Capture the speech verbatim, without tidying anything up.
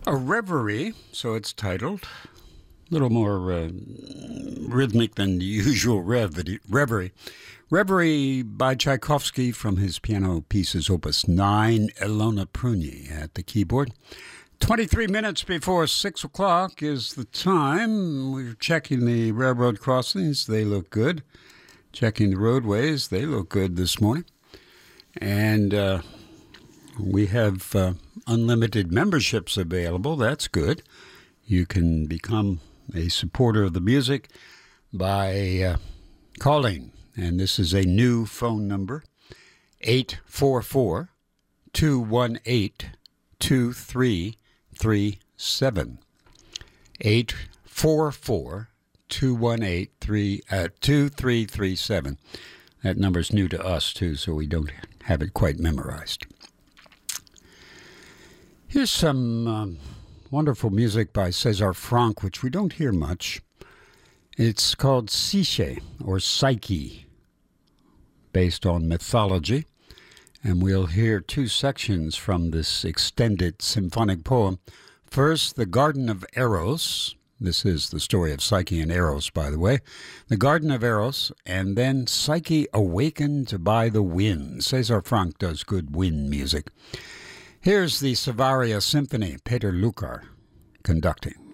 A reverie, so it's titled. A little more uh, rhythmic than the usual reverie. Reverie. Reverie by Tchaikovsky from his piano pieces Opus nine, Ilona Pruni at the keyboard. twenty-three minutes before six o'clock is the time. We're checking the railroad crossings. They look good. Checking the roadways. They look good this morning. And uh, we have uh, unlimited memberships available. That's good. You can become a supporter of the music by uh, calling. And this is a new phone number, eight four four, two one eight, two three three seven. eight four four, two one eight, two three three seven. That number's new to us, too, so we don't have it quite memorized. Here's some um, wonderful music by César Franck, which we don't hear much. It's called Psyche, or Psyche, based on mythology. And we'll hear two sections from this extended symphonic poem. First, the Garden of Eros. This is the story of Psyche and Eros, by the way. The Garden of Eros, and then Psyche Awakened by the Wind. César Franck does good wind music. Here's the Savaria Symphony, Peter Lucar conducting.